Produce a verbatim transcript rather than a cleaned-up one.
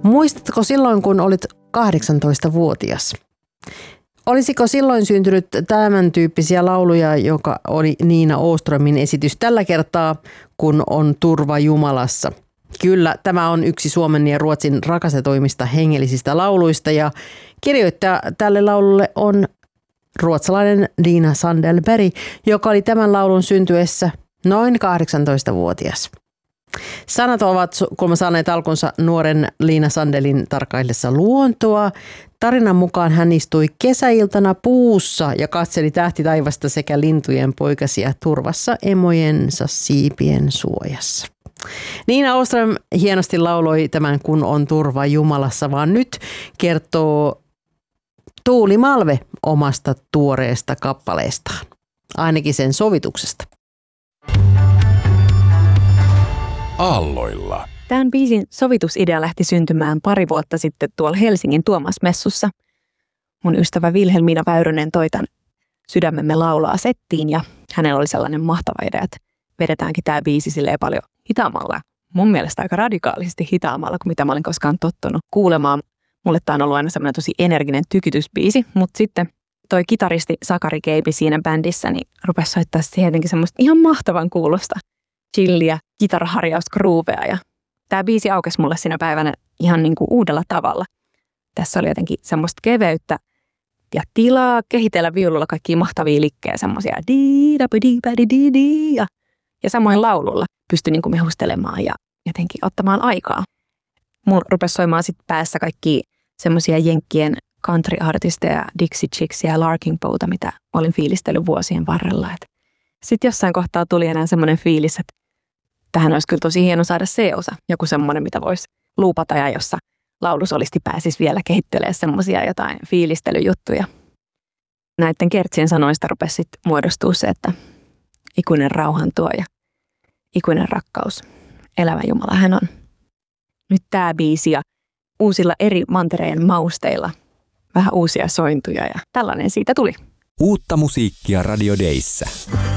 Muistatko silloin, kun olit kahdeksantoistavuotias? Olisiko silloin syntynyt tämän tyyppisiä lauluja, joka oli Nina Åströmin esitys tällä kertaa, kun on turva Jumalassa? Kyllä, tämä on yksi Suomen ja Ruotsin rakastetuimmista hengellisistä lauluista ja kirjoittaja tälle laululle on ruotsalainen Lina Sandelberg, joka oli tämän laulun syntyessä noin kahdeksantoistavuotias. Sanat ovat kuulemma saaneet alkunsa nuoren Lina Sandelin tarkaillessa luontoa. Tarinan mukaan hän istui kesäiltana puussa ja katseli tähtitaivasta sekä lintujen poikasia turvassa emojensa siipien suojassa. Nina Åström hienosti lauloi tämän Kun on turva Jumalassa, vaan nyt kertoo Tuuli Malve omasta tuoreesta kappaleestaan, ainakin sen sovituksesta. Aalloilla. Tämän biisin sovitusidea lähti syntymään pari vuotta sitten tuolla Helsingin Tuomas-messussa. Mun ystävä Vilhelmiina Väyrynen toi tämän Sydämemme laulaa settiin ja hänellä oli sellainen mahtava idea, että vedetäänkin tämä biisi silleen paljon hitaammalla. Mun mielestä aika radikaalisesti hitaammalla kuin mitä mä olin koskaan tottunut kuulemaan. Mulle tämä on ollut aina semmoinen tosi energinen tykytysbiisi, mutta sitten toi kitaristi Sakari Keipi siinä bändissä niin rupesi soittaa siihen jotenkin semmoista ihan mahtavan kuulosta chilliä, kitaraharjausgruuvea ja tämä biisi aukesi mulle siinä päivänä ihan niin kuin uudella tavalla. Tässä oli jotenkin semmoista keveyttä ja tilaa kehitellä viululla kaikkia mahtavia likkejä, semmoisia ja, ja samoin laululla pystyi niin kuin mehustelemaan ja jotenkin ottamaan aikaa. Mun rupesi soimaan sitten päässä kaikki semmoisia jenkkien country-artisteja, Dixie Chicksia ja Larkin Bowta, mitä olin fiilistellyt vuosien varrella. Sitten jossain kohtaa tuli enää semmoinen fiilis, että tähän olisi kyllä tosi hieno saada C-osa, joku semmoinen, mitä voisi luupata ja jossa laulusolisti pääsisi vielä kehittelemään semmoisia jotain fiilistelyjuttuja. Näiden kertsien sanoista rupesi sitten muodostua se, että ikuinen rauhan tuoja, ikuinen rakkaus, elävä Jumala hän on. Nyt tämä biisi ja uusilla eri mantereen mausteilla, vähän uusia sointuja ja tällainen siitä tuli. Uutta musiikkia Radio Dayssä.